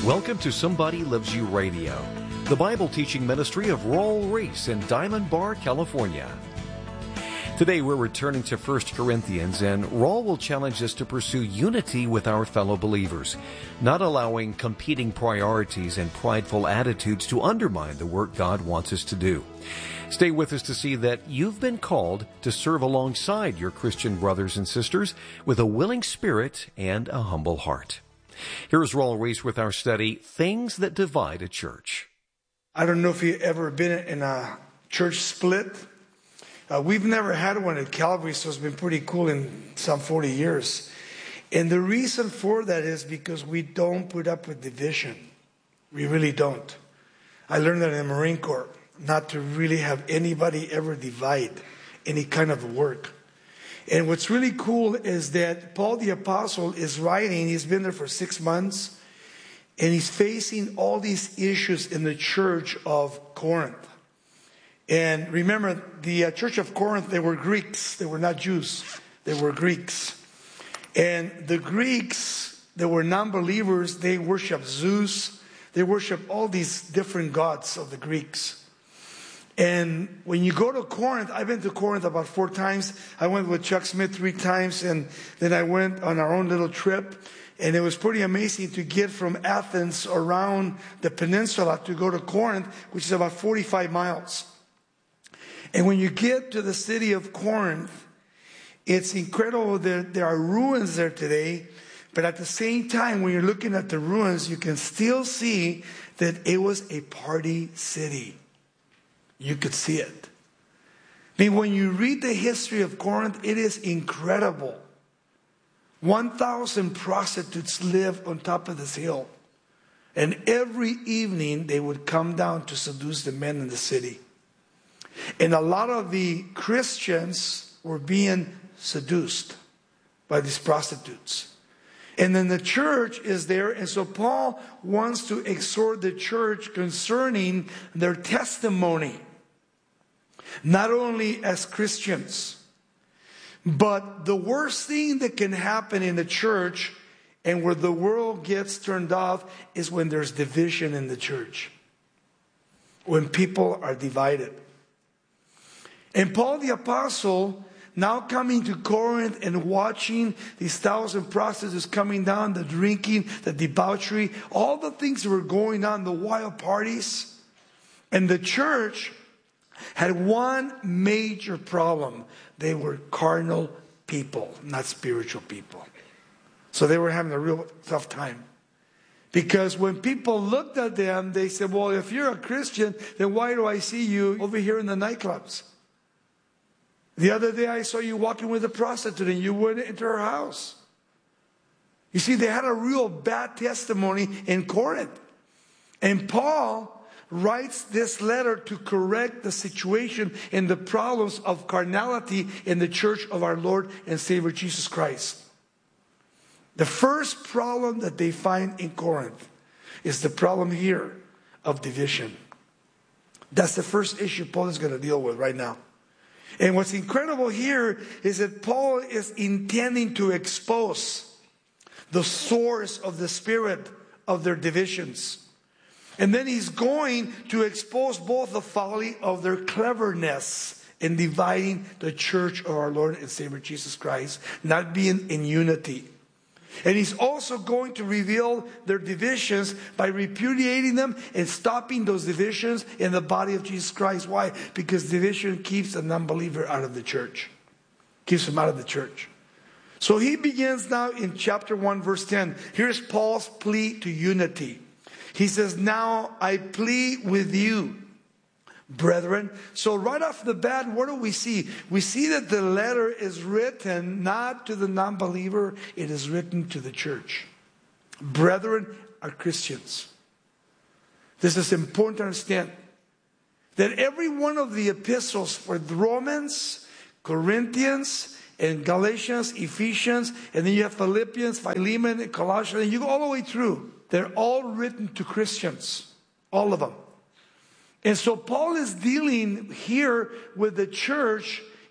Welcome to Somebody Loves You Radio, the Bible teaching ministry of Raul Ries in Diamond Bar, California. Today we're returning to 1 Corinthians, and Raul will challenge us to pursue unity with our fellow believers, not allowing competing priorities and prideful attitudes to undermine the work God wants us to do. Stay with us to see that you've been called to serve alongside your Christian brothers and sisters with a willing spirit and a humble heart. Here's Raul Ries with our study, Things That Divide a Church. I don't know if you've ever been in a church split. We've never had one at Calvary, so it's been pretty cool in some 40 years. And the reason for that is because we don't put up with division. We really don't. I learned that in the Marine Corps, not to really have anybody ever divide any kind of work. And what's really cool is that Paul the Apostle is writing. He's been there for 6 months. And he's facing all these issues in the church of Corinth. And remember, the church of Corinth, they were Greeks. They were not Jews. They were Greeks. And the Greeks, they were non-believers. They worship Zeus. They worship all these different gods of the Greeks. And when you go to Corinth, I've been to Corinth about 4 times. I went with Chuck Smith 3 times, and then I went on our own little trip. And it was pretty amazing to get from Athens around the peninsula to go to Corinth, which is about 45 miles. And when you get to the city of Corinth, it's incredible that there are ruins there today. But at the same time, when you're looking at the ruins, you can still see that it was a party city. You could see it. I mean, when you read the history of Corinth, it is incredible. 1,000 prostitutes live on top of this hill. And every evening they would come down to seduce the men in the city. And a lot of the Christians were being seduced by these prostitutes. And then the church is there. And so Paul wants to exhort the church concerning their testimony. Not only as Christians, but the worst thing that can happen in the church and where the world gets turned off is when there's division in the church. When people are divided. And Paul the Apostle, now coming to Corinth and watching these 1,000 prostitutes coming down, the drinking, the debauchery, all the things that were going on, the wild parties. And the church had one major problem. They were carnal people, not spiritual people. So they were having a real tough time. Because when people looked at them, they said, well, if you're a Christian, then why do I see you over here in the nightclubs? The other day I saw you walking with a prostitute and you went into her house. You see, they had a real bad testimony in Corinth. And Paul writes this letter to correct the situation and the problems of carnality in the church of our Lord and Savior Jesus Christ. The first problem that they find in Corinth is the problem here of division. That's the first issue Paul is going to deal with right now. And what's incredible here is that Paul is intending to expose the source of the spirit of their divisions. And then he's going to expose both the folly of their cleverness in dividing the church of our Lord and Savior Jesus Christ, not being in unity. And he's also going to reveal their divisions by repudiating them and stopping those divisions in the body of Jesus Christ. Why? Because division keeps a non-believer out of the church. Keeps him out of the church. So he begins now in chapter 1, verse 10. Here's Paul's plea to unity. He says, now I plead with you, brethren. So right off the bat, what do we see? We see that the letter is written not to the non-believer, it is written to the church. Brethren are Christians. This is important to understand. That every one of the epistles for the Romans, Corinthians, and Galatians, Ephesians, and then you have Philippians, Philemon, and Colossians, and you go all the way through. They're all written to Christians. All of them. And so Paul is dealing here with the church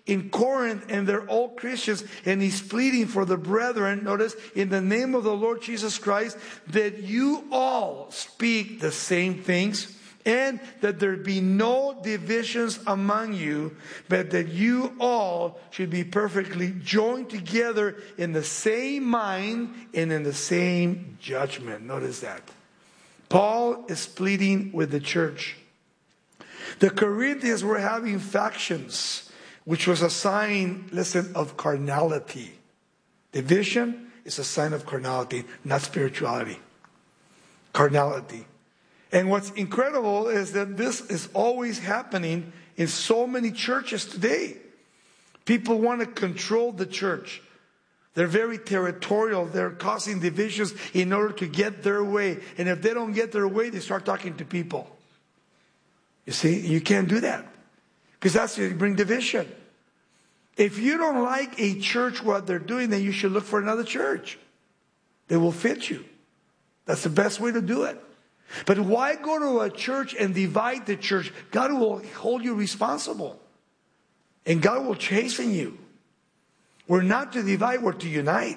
in Corinth, and they're all Christians, and he's pleading for the brethren, notice, in the name of the Lord Jesus Christ, that you all speak the same things, and that there be no divisions among you, but that you all should be perfectly joined together in the same mind and in the same judgment. Notice that. Paul is pleading with the church. The Corinthians were having factions, which was a sign, listen, of carnality. Division is a sign of carnality, not spirituality. Carnality. And what's incredible is that this is always happening in so many churches today. People want to control the church. They're very territorial. They're causing divisions in order to get their way. And if they don't get their way, they start talking to people. You see, you can't do that. Because that's going to bring division. If you don't like a church, what they're doing, then you should look for another church. They will fit you. That's the best way to do it. But why go to a church and divide the church? God will hold you responsible. And God will chasten you. We're not to divide, we're to unite.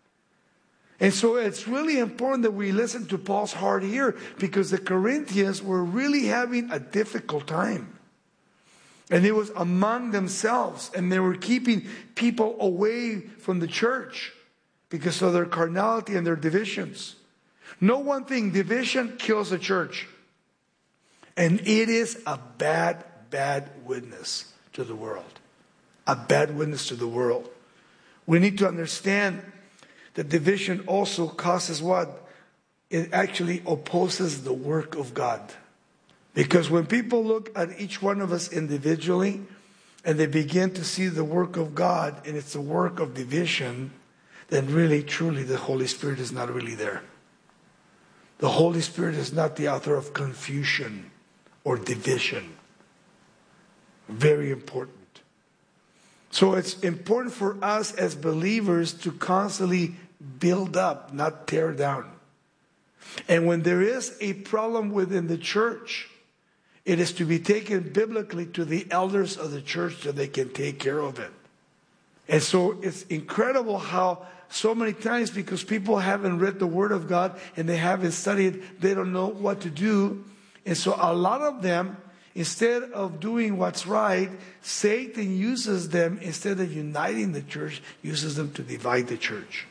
And so it's really important that we listen to Paul's heart here, because the Corinthians were really having a difficult time. And it was among themselves, and they were keeping people away from the church because of their carnality and their divisions. Know one thing, division kills a church. And it is a bad witness to the world. A bad witness to the world. We need to understand that division also causes what? It actually opposes the work of God. Because when people look at each one of us individually, and they begin to see the work of God, and it's a work of division, then really, truly, the Holy Spirit is not really there. The Holy Spirit is not the author of confusion or division. Very important. So it's important for us as believers to constantly build up, not tear down. And when there is a problem within the church, it is to be taken biblically to the elders of the church so they can take care of it. And so it's incredible how so many times, because people haven't read the Word of God and they haven't studied, they don't know what to do. And so a lot of them, instead of doing what's right, Satan uses them, instead of uniting the church, uses them to divide the church.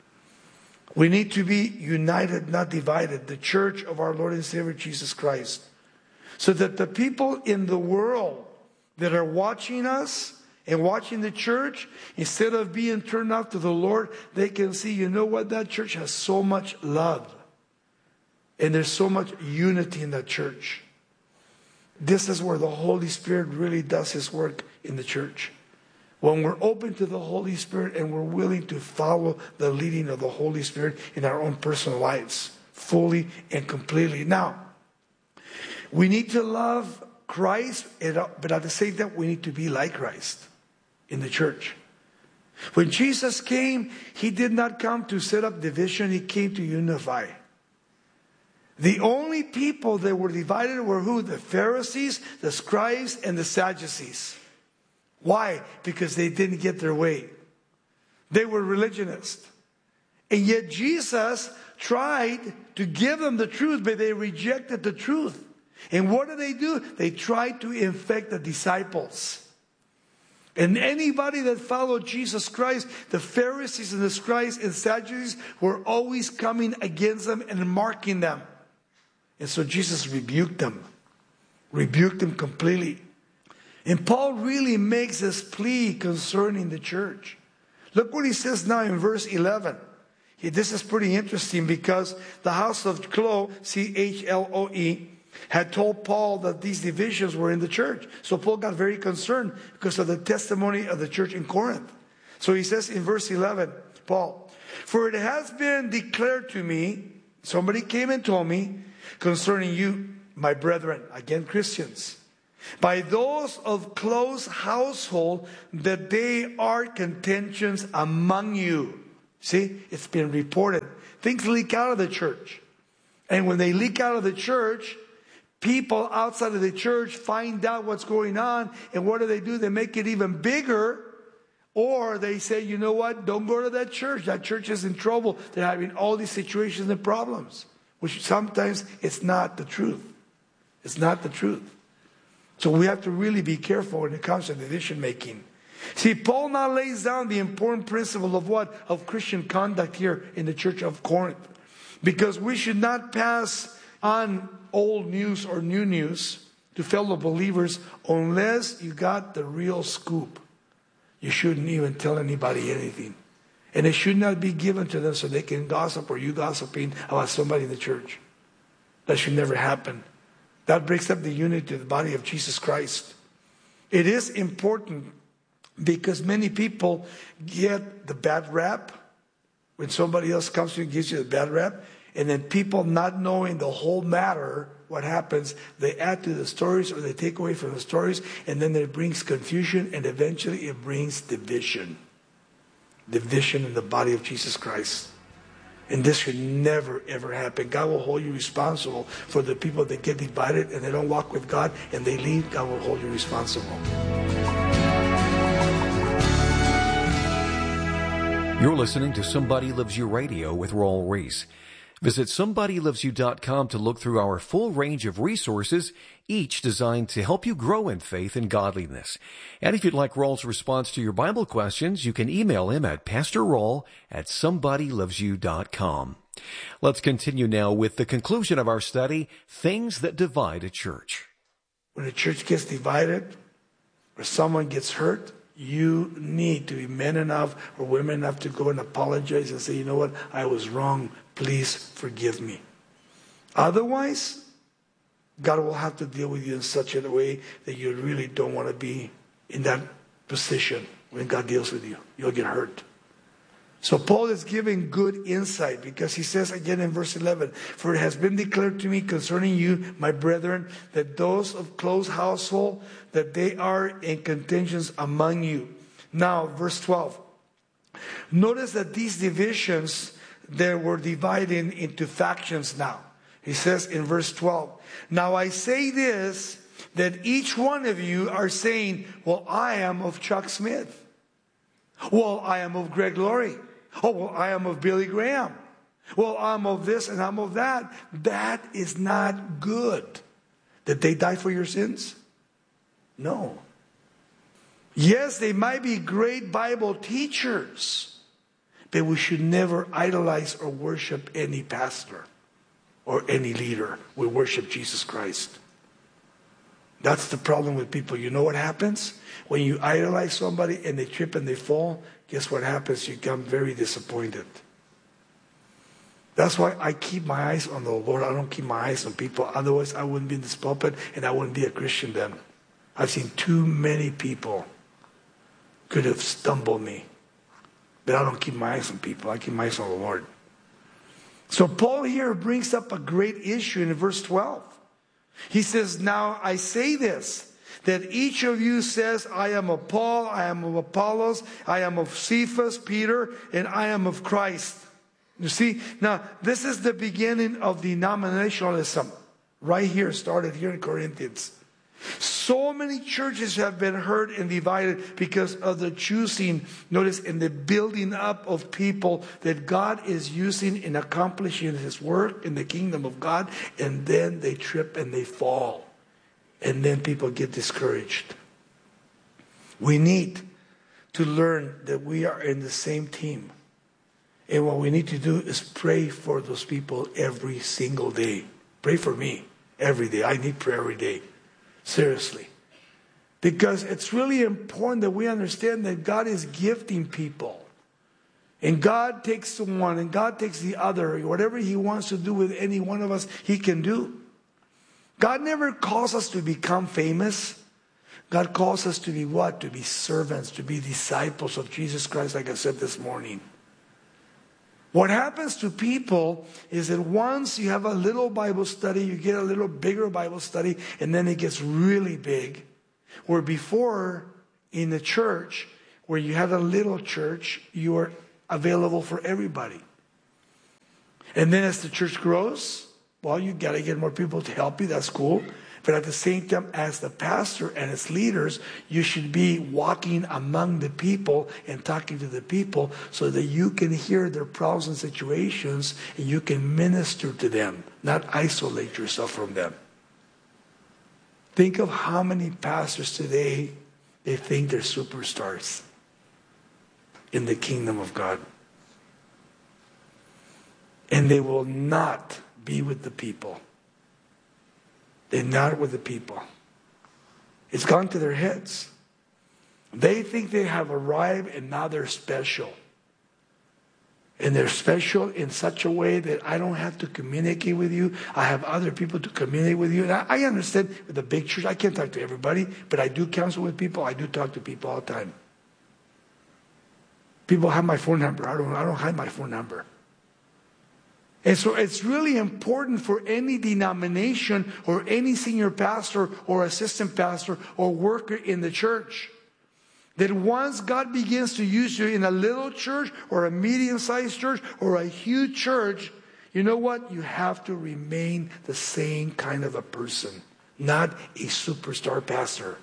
We need to be united, not divided. The church of our Lord and Savior Jesus Christ. So that the people in the world that are watching us and watching the church, instead of being turned off to the Lord, they can see, you know what, that church has so much love. And there's so much unity in that church. This is where the Holy Spirit really does His work in the church. When we're open to the Holy Spirit and we're willing to follow the leading of the Holy Spirit in our own personal lives, fully and completely. Now, we need to love Christ, but at the same time, we need to be like Christ in the church. When Jesus came, He did not come to set up division, He came to unify. The only people that were divided were who? The Pharisees, the scribes, and the Sadducees. Why? Because they didn't get their way. They were religionists. And yet Jesus tried to give them the truth, but they rejected the truth. And what do? They tried to infect the disciples. And anybody that followed Jesus Christ, the Pharisees and the scribes and Sadducees were always coming against them and marking them. And so Jesus rebuked them completely. And Paul really makes this plea concerning the church. Look what he says now in verse 11. This is pretty interesting, because the house of Chloe, C-H-L-O-E, had told Paul that these divisions were in the church. So Paul got very concerned because of the testimony of the church in Corinth. So he says in verse 11, Paul, "For it has been declared to me," somebody came and told me, "concerning you, my brethren," again Christians, "by those of close household, that they are contentions among you." See, it's been reported. Things leak out of the church. And when they leak out of the church, people outside of the church find out what's going on, and what do? They make it even bigger. Or they say, you know what, don't go to that church. That church is in trouble. They're having all these situations and problems. Which sometimes it's not the truth. It's not the truth. So we have to really be careful when it comes to decision making. See, Paul now lays down the important principle of what? Of Christian conduct here in the church of Corinth. Because we should not pass on old news or new news to fellow believers unless you got the real scoop. You shouldn't even tell anybody anything. And it should not be given to them so they can gossip or you gossiping about somebody in the church. That should never happen. That breaks up the unity of the body of Jesus Christ. It is important because many people get the bad rap. When somebody else comes to you and gives you the bad rap, and then people not knowing the whole matter, what happens, they add to the stories or they take away from the stories, and then it brings confusion, and eventually it brings division. Division in the body of Jesus Christ. And this should never, ever happen. God will hold you responsible for the people that get divided and they don't walk with God and they leave. God will hold you responsible. You're listening to Somebody Loves You Radio with Raul Ries. Visit SomebodyLovesYou.com to look through our full range of resources, each designed to help you grow in faith and godliness. And if you'd like Raul's response to your Bible questions, you can email him at PastorRaul@SomebodyLovesYou.com. Let's continue now with the conclusion of our study, Things That Divide a Church. When a church gets divided or someone gets hurt, you need to be men enough or women enough to go and apologize and say, you know what, I was wrong. Please forgive me. Otherwise, God will have to deal with you in such a way that you really don't want to be in that position when God deals with you. You'll get hurt. So Paul is giving good insight because he says again in verse 11, for it has been declared to me concerning you, my brethren, that those of close household, that they are in contentions among you. Now, verse 12. Notice that these divisions, they were divided into factions now. He says in verse 12, now I say this, that each one of you are saying, well, I am of Chuck Smith. Well, I am of Greg Laurie. Oh, well, I am of Billy Graham. Well, I'm of this and I'm of that. That is not good. Did they die for your sins? No. Yes, they might be great Bible teachers, but we should never idolize or worship any pastor or any leader. We worship Jesus Christ. That's the problem with people. You know what happens? When you idolize somebody and they trip and they fall, guess what happens? You become very disappointed. That's why I keep my eyes on the Lord. I don't keep my eyes on people. Otherwise, I wouldn't be in this pulpit and I wouldn't be a Christian then. I've seen too many people could have stumbled me. But I don't keep my eyes on people. I keep my eyes on the Lord. So Paul here brings up a great issue in verse 12. He says, now I say this, that each of you says, I am of Paul, I am of Apollos, I am of Cephas, Peter, and I am of Christ. You see, now this is the beginning of denominationalism. Right here, started here in Corinthians. So many churches have been hurt and divided because of the choosing, notice, in the building up of people that God is using in accomplishing His work in the kingdom of God, and then they trip and they fall. And then people get discouraged. We need to learn that we are in the same team. And what we need to do is pray for those people every single day. Pray for me every day. I need prayer every day. Seriously. Because it's really important that we understand that God is gifting people. And God takes the one and God takes the other. Whatever He wants to do with any one of us, He can do. God never calls us to become famous. God calls us to be what? To be servants, to be disciples of Jesus Christ, like I said this morning. What happens to people is that once you have a little Bible study, you get a little bigger Bible study, and then it gets really big. Where before, in the church, where you had a little church, you were available for everybody. And then as the church grows, Well, you got to get more people to help you. That's cool. But at the same time, as the pastor and its leaders, you should be walking among the people and talking to the people so that you can hear their problems and situations and you can minister to them, not isolate yourself from them. Think of how many pastors today, they think they're superstars in the kingdom of God. And they will not be with the people. They're not with the people. It's gone to their heads. They think they have arrived and now they're special. And they're special in such a way that I don't have to communicate with you. I have other people to communicate with you. And I understand with the big church, I can't talk to everybody, but I do counsel with people. I do talk to people all the time. People have my phone number. I don't hide my phone number. And so it's really important for any denomination or any senior pastor or assistant pastor or worker in the church that once God begins to use you in a little church or a medium-sized church or a huge church, you know what? You have to remain the same kind of a person, not a superstar pastor.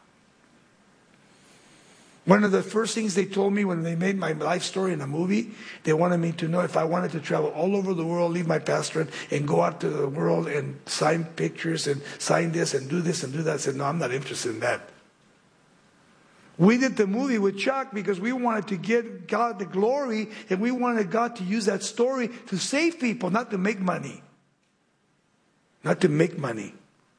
One of the first things they told me when they made my life story in a movie, they wanted me to know if I wanted to travel all over the world, leave my pastorate, and go out to the world and sign pictures and sign this and do that. I said, no, I'm not interested in that. We did the movie with Chuck because we wanted to give God the glory, and we wanted God to use that story to save people, not to make money. Not to make money.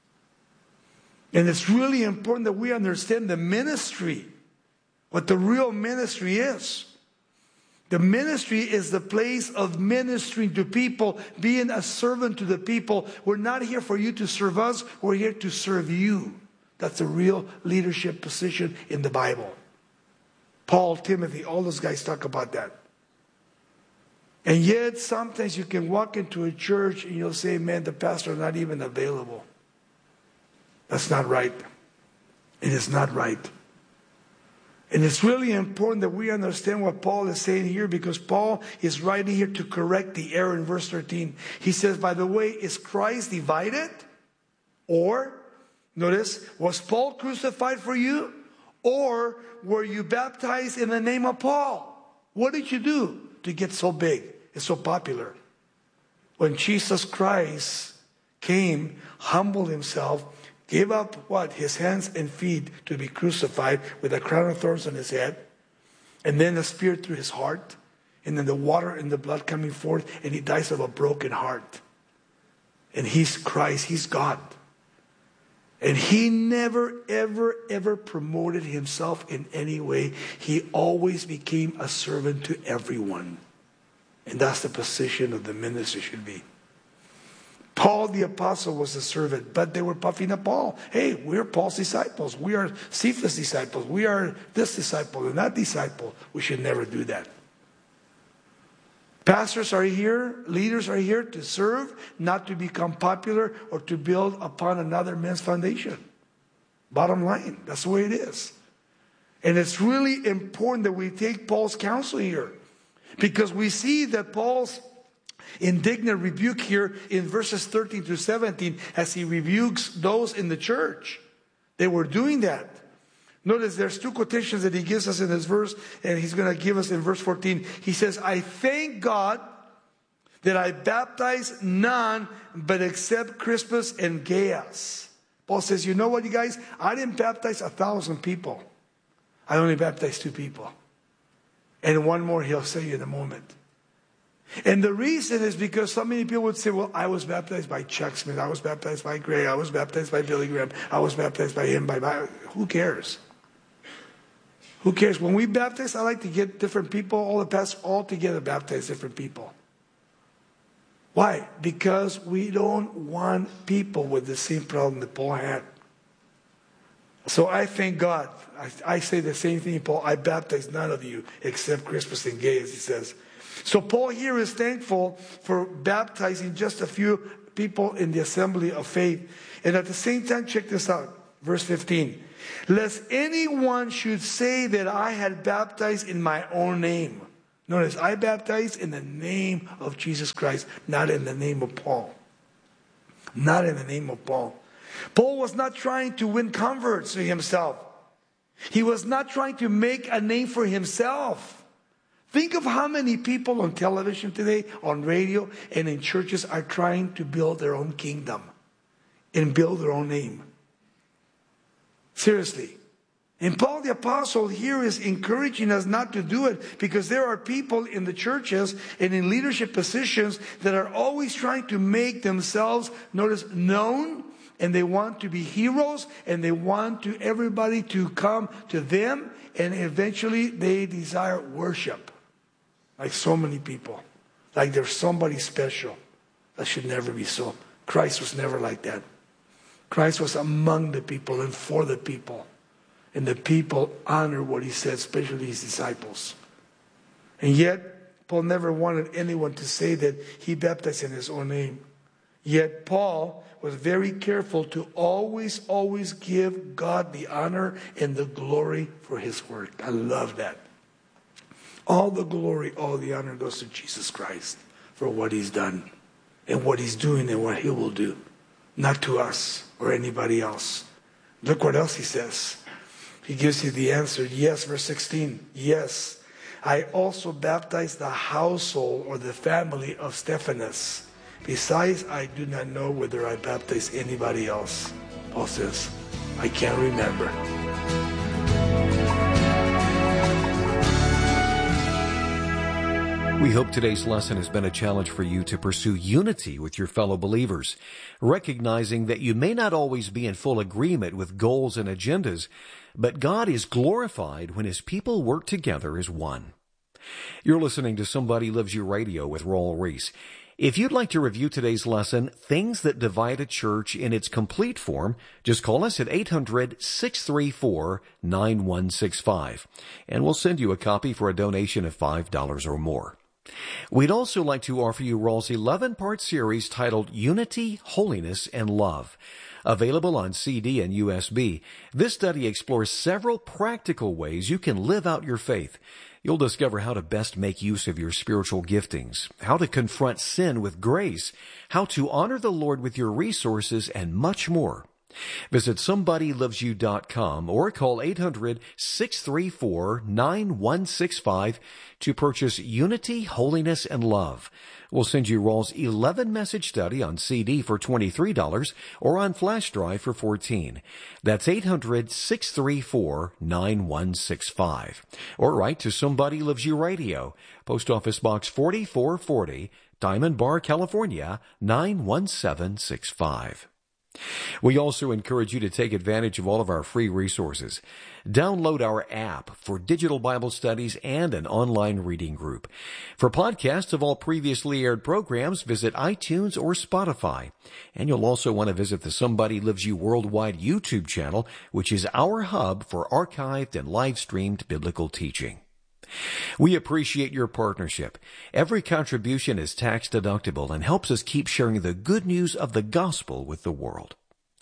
And it's really important that we understand the ministry. What the real ministry is. The ministry is the place of ministering to people, being a servant to the people. We're not here for you to serve us. We're here to serve you. That's a real leadership position in the Bible. Paul, Timothy, all those guys talk about that. And yet sometimes you can walk into a church and you'll say, man, the pastor is not even available. That's not right. It is not right. And it's really important that we understand what Paul is saying here, because Paul is writing here to correct the error in verse 13. He says, by the way, is Christ divided? Or, notice, was Paul crucified for you? Or were you baptized in the name of Paul? What did you do to get so big and so popular? When Jesus Christ came, humbled himself, gave up what? His hands and feet to be crucified with a crown of thorns on his head. And then a spear through his heart. And then the water and the blood coming forth. And he dies of a broken heart. And he's Christ. He's God. And he never, ever, ever promoted himself in any way. He always became a servant to everyone. And that's the position of the ministry should be. Paul the apostle was a servant, but they were puffing up Paul. Hey, we're Paul's disciples. We are Cephas' disciples. We are this disciple and that disciple. We should never do that. Pastors are here, leaders are here to serve, not to become popular or to build upon another man's foundation. Bottom line, that's the way it is. And it's really important that we take Paul's counsel here, because we see that Paul's indignant rebuke here in verses 13 to 17 as he rebukes those in the church. They were doing that. Notice there's two quotations that he gives us in this verse, and he's going to give us in verse 14. He says, I thank God that I baptized none but except Crispus and Gaius. Paul says, you know what, you guys? I didn't baptize 1,000 people. I only baptized 2 people. And one more he'll say in a moment. And the reason is because so many people would say, well, I was baptized by Chuck Smith. I was baptized by Gray. I was baptized by Billy Graham. I was baptized by him. Who cares? Who cares? When we baptize, I like to get different people, all the pastors all together baptize different people. Why? Because we don't want people with the same problem that Paul had. So I thank God. I say the same thing, Paul. I baptize none of you except Crispus and Gaius, he says. So Paul here is thankful for baptizing just a few people in the assembly of faith. And at the same time, check this out. Verse 15. Lest anyone should say that I had baptized in my own name. Notice, I baptized in the name of Jesus Christ, not in the name of Paul. Not in the name of Paul. Paul was not trying to win converts to himself. He was not trying to make a name for himself. Think of how many people on television today, on radio, and in churches are trying to build their own kingdom and build their own name. Seriously. And Paul the Apostle here is encouraging us not to do it, because there are people in the churches and in leadership positions that are always trying to make themselves, notice, known, and they want to be heroes, and they want everybody to come to them, and eventually they desire worship. Like so many people. Like there's somebody special. That should never be so. Christ was never like that. Christ was among the people and for the people. And the people honor what he said, especially his disciples. And yet, Paul never wanted anyone to say that he baptized in his own name. Yet Paul was very careful to always give God the honor and the glory for his work. I love that. All the glory, all the honor goes to Jesus Christ for what he's done and what he's doing and what he will do. Not to us or anybody else. Look what else he says. He gives you the answer. Yes, verse 16. Yes, I also baptized the household or the family of Stephanas. Besides, I do not know whether I baptized anybody else. Paul says, I can't remember. We hope today's lesson has been a challenge for you to pursue unity with your fellow believers, recognizing that you may not always be in full agreement with goals and agendas, but God is glorified when His people work together as one. You're listening to Somebody Loves You Radio with Raul Ries. If you'd like to review today's lesson, Things That Divide a Church, in its complete form, just call us at 800-634-9165, and we'll send you a copy for a donation of $5 or more. We'd also like to offer you Raul's 11-part series titled Unity, Holiness, and Love. Available on CD and USB, this study explores several practical ways you can live out your faith. You'll discover how to best make use of your spiritual giftings, how to confront sin with grace, how to honor the Lord with your resources, and much more. Visit SomebodyLovesYou.com or call 800-634-9165 to purchase Unity, Holiness, and Love. We'll send you Raul's 11-message study on CD for $23 or on flash drive for $14. That's 800-634-9165. Or write to Somebody Loves You Radio, Post Office Box 4440, Diamond Bar, California, 91765. We also encourage you to take advantage of all of our free resources. Download our app for digital Bible studies and an online reading group. For podcasts of all previously aired programs, visit iTunes or Spotify. And you'll also want to visit the Somebody Loves You Worldwide YouTube channel, which is our hub for archived and live-streamed biblical teaching. We appreciate your partnership. Every contribution is tax-deductible and helps us keep sharing the good news of the gospel with the world.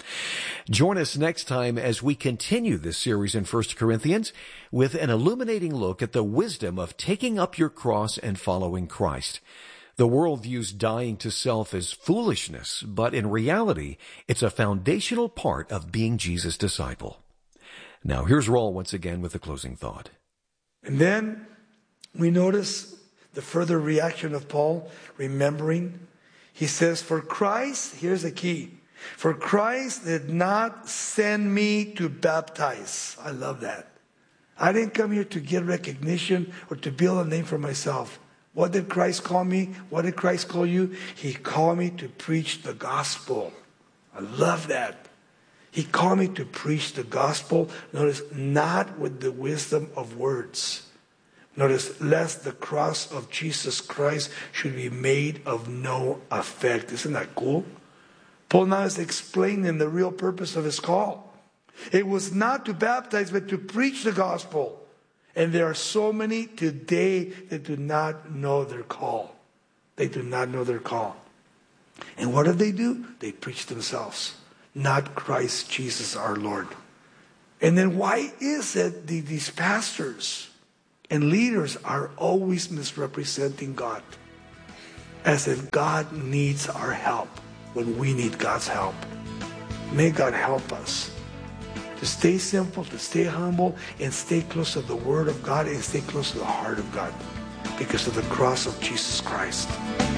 Join us next time as we continue this series in 1 Corinthians with an illuminating look at the wisdom of taking up your cross and following Christ. The world views dying to self as foolishness, but in reality, it's a foundational part of being Jesus' disciple. Now, here's Raul once again with the closing thought. And then we notice the further reaction of Paul, remembering. He says, for Christ, here's the key, for Christ did not send me to baptize. I love that. I didn't come here to get recognition or to build a name for myself. What did Christ call me? What did Christ call you? He called me to preach the gospel. I love that. He called me to preach the gospel. Notice, not with the wisdom of words. Notice, lest the cross of Jesus Christ should be made of no effect. Isn't that cool? Paul now is explaining the real purpose of his call. It was not to baptize, but to preach the gospel. And there are so many today that do not know their call. They do not know their call. And what do? They preach themselves. Not Christ Jesus our Lord. And then why is it that these pastors and leaders are always misrepresenting God? As if God needs our help. when we need God's help. May God help us to stay simple, to stay humble, and stay close to the Word of God and stay close to the heart of God because of the cross of Jesus Christ.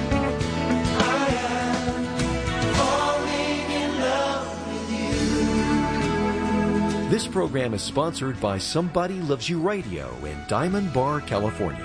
This program is sponsored by Somebody Loves You Radio in Diamond Bar, California.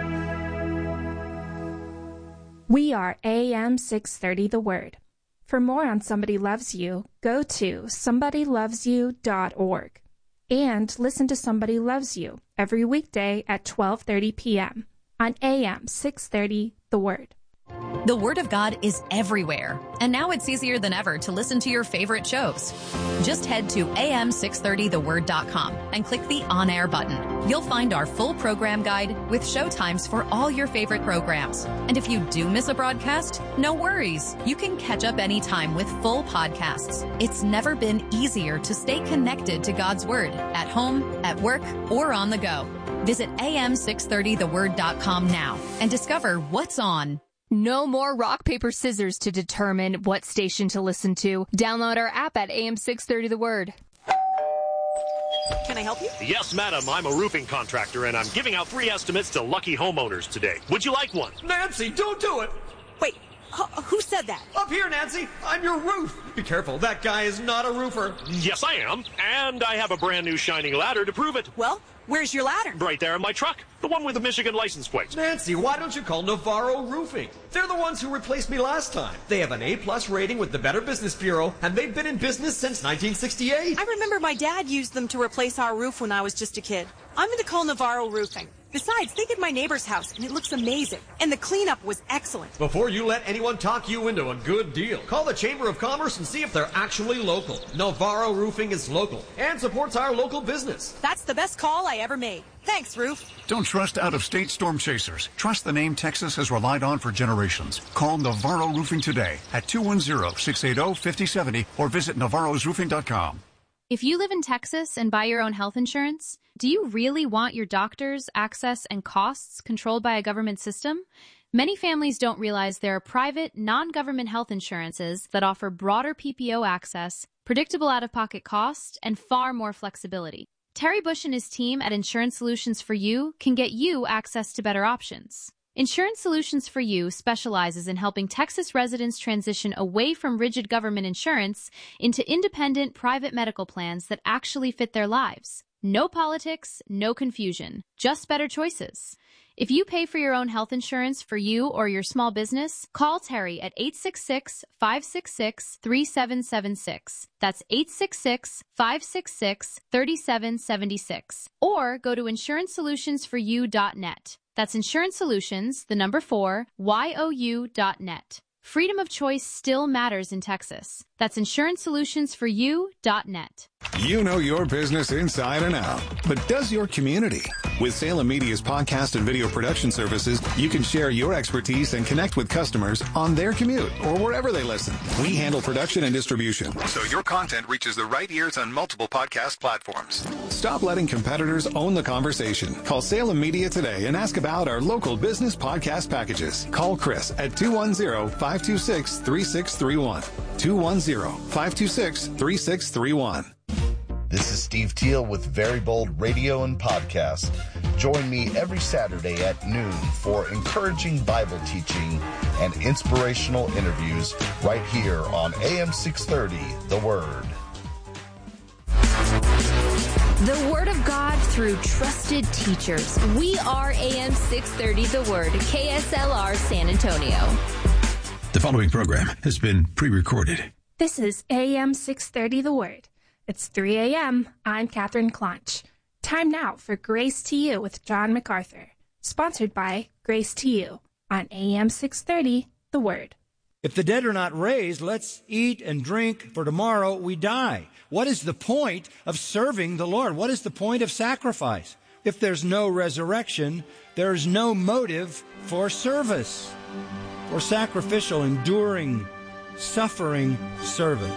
We are AM 630 The Word. For more on Somebody Loves You, go to somebodylovesyou.org and listen to Somebody Loves You every weekday at 12:30 p.m. on AM 630 The Word. The Word of God is everywhere, and now it's easier than ever to listen to your favorite shows. Just head to am630theword.com and click the On Air button. You'll find our full program guide with show times for all your favorite programs. And if you do miss a broadcast, no worries. You can catch up anytime with full podcasts. It's never been easier to stay connected to God's Word at home, at work, or on the go. Visit am630theword.com now and discover what's on. No more rock, paper, scissors to determine what station to listen to. Download our app at AM630 The Word. Can I help you? Yes, madam. I'm a roofing contractor, and I'm giving out free estimates to lucky homeowners today. Would you like one? Nancy, don't do it! Wait, who said that? Up here, Nancy! I'm your roof! Be careful, that guy is not a roofer. Yes, I am. And I have a brand new shining ladder to prove it. Well, where's your ladder? Right there in my truck. The one with the Michigan license plate. Nancy, why don't you call Navarro Roofing? They're the ones who replaced me last time. They have an A-plus rating with the Better Business Bureau, and they've been in business since 1968. I remember my dad used them to replace our roof when I was just a kid. I'm going to call Navarro Roofing. Besides, they did my neighbor's house, and it looks amazing. And the cleanup was excellent. Before you let anyone talk you into a good deal, call the Chamber of Commerce and see if they're actually local. Navarro Roofing is local and supports our local business. That's the best call I ever made. Thanks, Roof. Don't trust out-of-state storm chasers. Trust the name Texas has relied on for generations. Call Navarro Roofing today at 210-680-5070 or visit navarrosroofing.com. If you live in Texas and buy your own health insurance, do you really want your doctors, access, and costs controlled by a government system? Many families don't realize there are private, non-government health insurances that offer broader PPO access, predictable out-of-pocket costs, and far more flexibility. Terry Bush and his team at Insurance Solutions for You can get you access to better options. Insurance Solutions for You specializes in helping Texas residents transition away from rigid government insurance into independent private medical plans that actually fit their lives. No politics, no confusion, just better choices. If you pay for your own health insurance for you or your small business, call Terry at 866-566-3776. That's 866-566-3776. Or go to insurancesolutionsforyou.net. That's Insurance Solutions, the number 4, YOU.net. Freedom of choice still matters in Texas. That's insurancesolutionsforyou.net. You know your business inside and out, but does your community? With Salem Media's podcast and video production services, you can share your expertise and connect with customers on their commute or wherever they listen. We handle production and distribution, so your content reaches the right ears on multiple podcast platforms. Stop letting competitors own the conversation. Call Salem Media today and ask about our local business podcast packages. Call Chris at 210-526-3631. 210-526-3631. This is Steve Teal with Very Bold Radio and Podcast. Join me every Saturday at noon for encouraging Bible teaching and inspirational interviews right here on AM 630, The Word. The Word of God through trusted teachers. We are AM 630 The Word, KSLR San Antonio. The following program has been pre-recorded. This is AM 630 The Word. It's 3 a.m. I'm Catherine Clonch. Time now for Grace to You with John MacArthur. Sponsored by Grace to You on AM 630, The Word. If the dead are not raised, let's eat and drink, for tomorrow we die. What is the point of serving the Lord? What is the point of sacrifice? If there's no resurrection, there's no motive for service, for sacrificial, enduring, suffering service.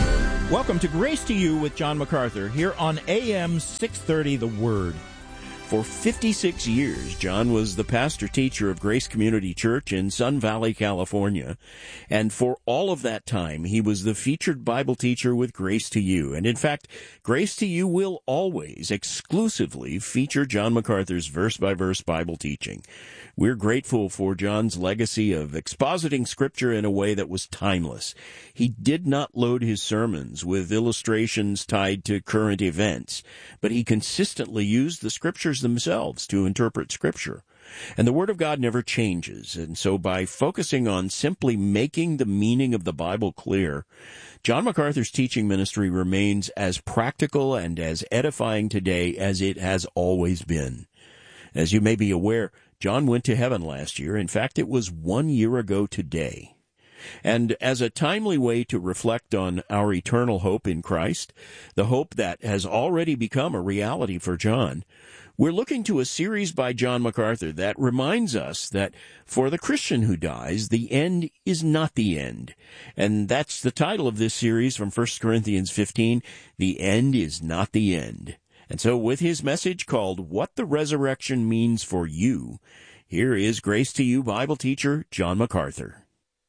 Welcome to Grace to You with John MacArthur here on AM 630 The Word. For 56 years, John was the pastor-teacher of Grace Community Church in Sun Valley, California. And for all of that time, he was the featured Bible teacher with Grace to You. And in fact, Grace to You will always exclusively feature John MacArthur's verse-by-verse Bible teaching. We're grateful for John's legacy of expositing Scripture in a way that was timeless. He did not load his sermons with illustrations tied to current events, but he consistently used the Scriptures themselves to interpret Scripture. And the Word of God never changes, and so by focusing on simply making the meaning of the Bible clear, John MacArthur's teaching ministry remains as practical and as edifying today as it has always been. As you may be aware, John went to heaven last year. In fact, it was 1 year ago today. And as a timely way to reflect on our eternal hope in Christ, the hope that has already become a reality for John, we're looking to a series by John MacArthur that reminds us that for the Christian who dies, the end is not the end. And that's the title of this series from 1 Corinthians 15, The End is Not the End. And so with his message called What the Resurrection Means for You, here is Grace to You Bible teacher John MacArthur.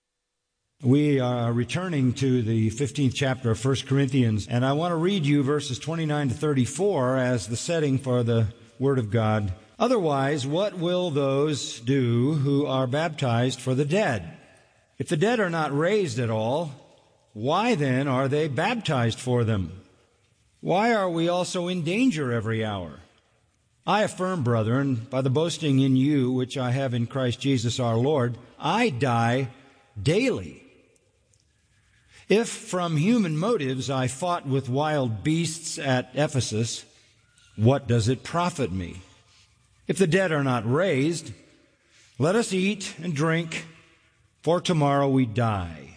We are returning to the 15th chapter of 1 Corinthians, and I want to read you verses 29 to 34 as the setting for the Word of God. Otherwise, what will those do who are baptized for the dead? If the dead are not raised at all, why then are they baptized for them? Why are we also in danger every hour? I affirm, brethren, by the boasting in you which I have in Christ Jesus our Lord, I die daily. If from human motives I fought with wild beasts at Ephesus, what does it profit me? If the dead are not raised, let us eat and drink, for tomorrow we die.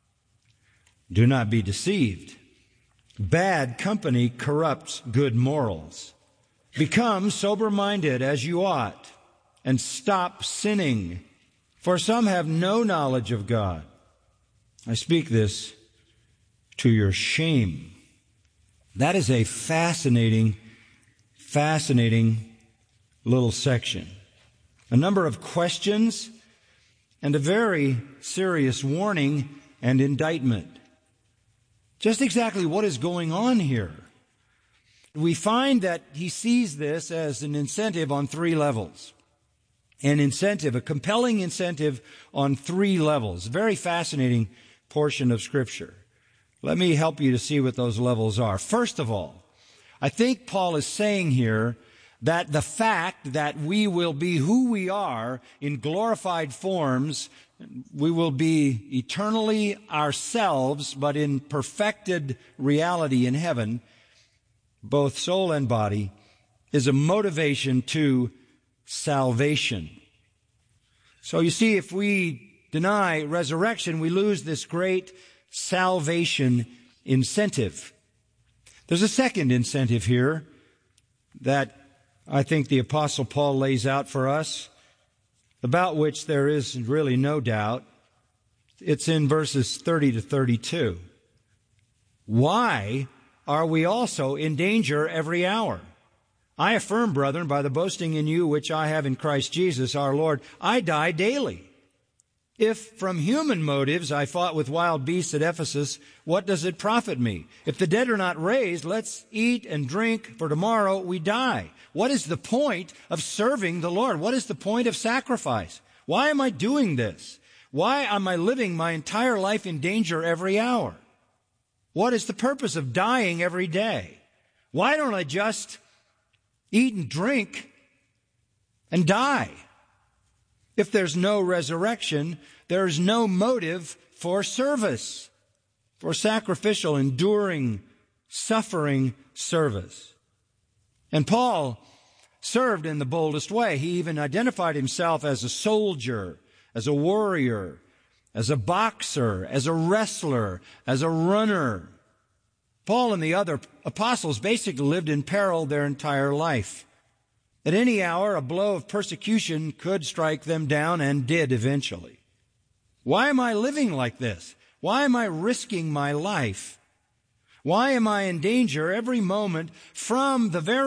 Do not be deceived. Bad company corrupts good morals. Become sober-minded as you ought, and stop sinning, for some have no knowledge of God. I speak this to your shame. That is a fascinating little section. A number of questions and a very serious warning and indictment. Just exactly what is going on here? We find that he sees this as an incentive on three levels. An incentive, a compelling incentive on three levels. Very fascinating portion of Scripture. Let me help you to see what those levels are. First of all, I think Paul is saying here that the fact that we will be who we are in glorified forms, we will be eternally ourselves, but in perfected reality in heaven, both soul and body, is a motivation to salvation. So you see, if we deny resurrection, we lose this great salvation incentive. There's a second incentive here that I think the Apostle Paul lays out for us, about which there is really no doubt. It's in verses 30 to 32. Why are we also in danger every hour? I affirm, brethren, by the boasting in you which I have in Christ Jesus our Lord, I die daily. If from human motives I fought with wild beasts at Ephesus, what does it profit me? If the dead are not raised, let's eat and drink, for tomorrow we die. What is the point of serving the Lord? What is the point of sacrifice? Why am I doing this? Why am I living my entire life in danger every hour? What is the purpose of dying every day? Why don't I just eat and drink and die? If there's no resurrection, there's no motive for service, for sacrificial, enduring, suffering service. And Paul served in the boldest way. He even identified himself as a soldier, as a warrior, as a boxer, as a wrestler, as a runner. Paul and the other apostles basically lived in peril their entire life. At any hour, a blow of persecution could strike them down, and did eventually. Why am I living like this? Why am I risking my life? Why am I in danger every moment from the very